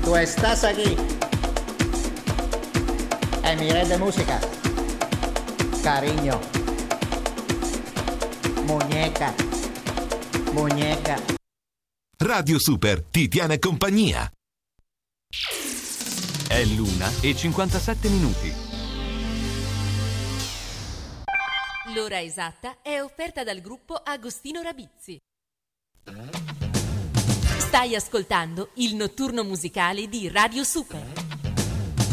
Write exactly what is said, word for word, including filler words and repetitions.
¿Tú estás aquí? En mi red de música. Cariño. Muñeca. Muñeca. Radio Super ti tiene compagnia. È l'una e cinquantasette minuti. L'ora esatta è offerta dal gruppo Agostino Rabizzi. Stai ascoltando il notturno musicale di Radio Super.